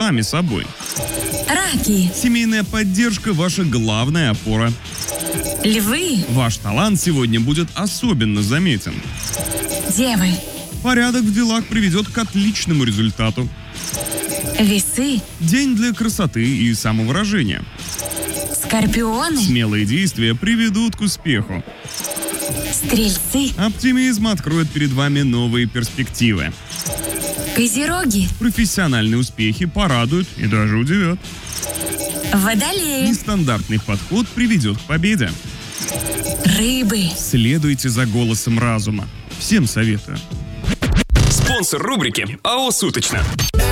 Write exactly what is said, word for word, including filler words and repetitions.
сами собой. Раки, Семейная поддержка – ваша главная опора. львы, Ваш талант сегодня будет особенно заметен. девы, Порядок в делах приведет к отличному результату. весы, День для красоты и самовыражения. скорпионы, Смелые действия приведут к успеху. стрельцы, Оптимизм откроет перед вами новые перспективы. козероги, Профессиональные успехи порадуют и даже удивят. водолеи, Нестандартный подход приведет к победе. рыбы. Следуйте за голосом разума. Всем советую. Спонсор рубрики АО «Суточно».